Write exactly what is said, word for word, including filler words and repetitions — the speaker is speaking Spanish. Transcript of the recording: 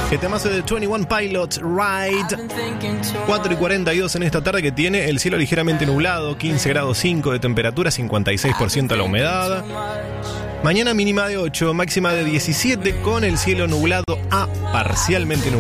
Que temazo de veintiuno Pilots, Ride. cuatro y cuarenta y dos en esta tarde, que tiene el cielo ligeramente nublado, quince grados cinco de temperatura, cincuenta y seis por ciento la humedad. Mañana mínima de ocho, máxima de diecisiete, con el cielo nublado a parcialmente nublado.